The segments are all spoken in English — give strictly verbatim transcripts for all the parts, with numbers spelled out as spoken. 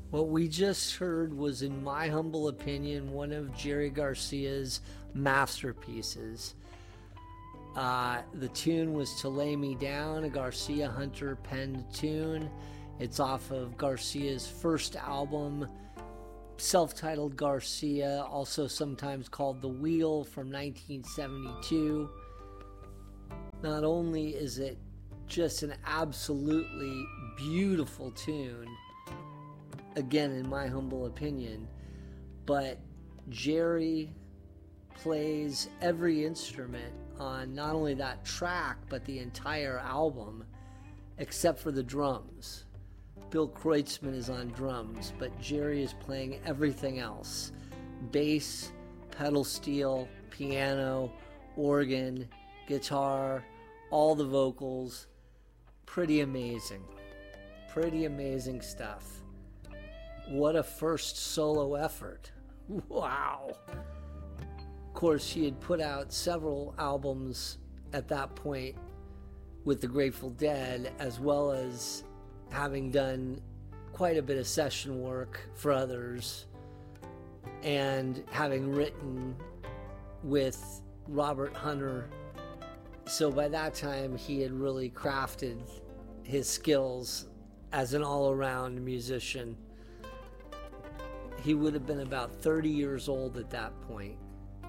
What we just heard was, in my humble opinion, one of Jerry Garcia's masterpieces. Uh, the tune was To Lay Me Down, a Garcia Hunter penned tune. It's off of Garcia's first album, self-titled Garcia, also sometimes called The Wheel, from nineteen seventy-two. Not only is it just an absolutely beautiful tune, again, in my humble opinion, but Jerry plays every instrument on not only that track, but the entire album, except for the drums. Bill Kreutzmann is on drums, but Jerry is playing everything else. Bass, pedal steel, piano, organ, guitar, all the vocals. Pretty amazing. Pretty amazing stuff. What a first solo effort. Wow. Of course, he had put out several albums at that point with the Grateful Dead, as well as having done quite a bit of session work for others, and having written with Robert Hunter. So by that time, he had really crafted his skills as an all-around musician. He would have been about thirty years old at that point.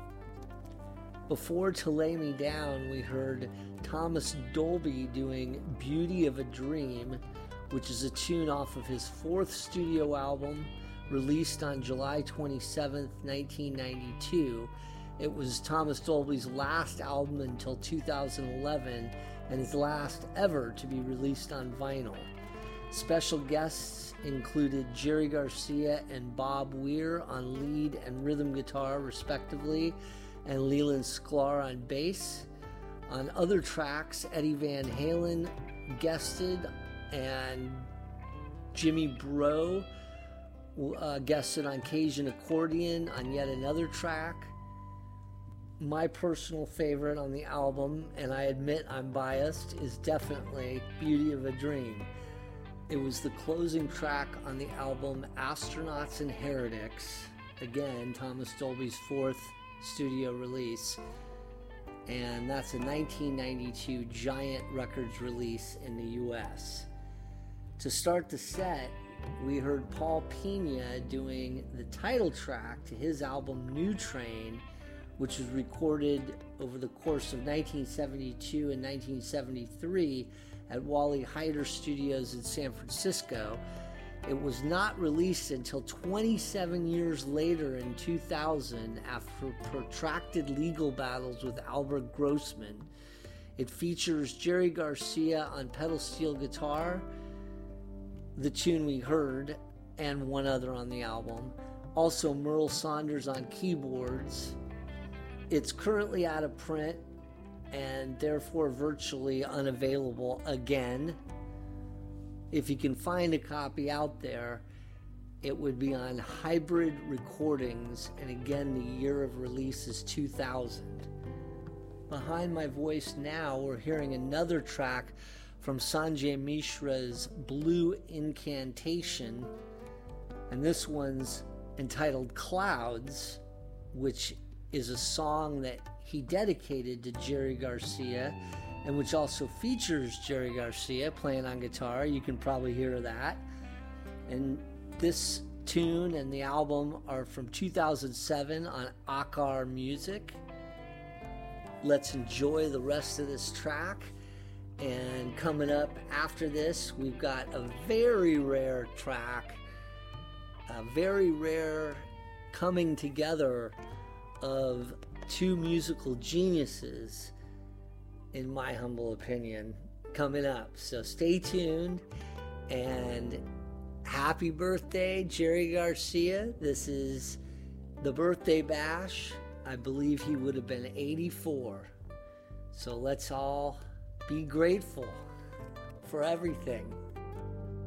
Before To Lay Me Down, we heard Thomas Dolby doing Beauty of a Dream, which is a tune off of his fourth studio album, released on July twenty-seventh, nineteen ninety-two. It was Thomas Dolby's last album until two thousand eleven, and his last ever to be released on vinyl. Special guests included Jerry Garcia and Bob Weir on lead and rhythm guitar, respectively, and Leland Sklar on bass. On other tracks, Eddie Van Halen guested, and Jimmy Breaux uh, guested on Cajun accordion on yet another track. My personal favorite on the album, and I admit I'm biased, is definitely Beauty of a Dream. It was the closing track on the album Astronauts and Heretics, again, Thomas Dolby's fourth studio release, and that's a nineteen ninety-two Giant Records release in the U S. To start the set, we heard Paul Pena doing the title track to his album New Train, which was recorded over the course of nineteen seventy-two and nineteen seventy-three at Wally Heider Studios in San Francisco. It was not released until twenty-seven years later in two thousand, after protracted legal battles with Albert Grossman. It features Jerry Garcia on pedal steel guitar, the tune we heard, and one other on the album. Also Merle Saunders on keyboards. It's currently out of print and therefore virtually unavailable again. If you can find a copy out there, it would be on Hybrid Recordings, and again, the year of release is two thousand. Behind my voice now, we're hearing another track from Sanjay Mishra's Blue Incantation, and this one's entitled Clouds, which is a song that he dedicated to Jerry Garcia, and which also features Jerry Garcia playing on guitar. You can probably hear that. And this tune and the album are from two thousand seven on Akar Music. Let's enjoy the rest of this track. And coming up after this, we've got a very rare track, a very rare coming together of two musical geniuses, in my humble opinion, coming up. So stay tuned, and happy birthday, Jerry Garcia. This is the birthday bash. I believe he would have been eighty-four. So let's all be grateful for everything.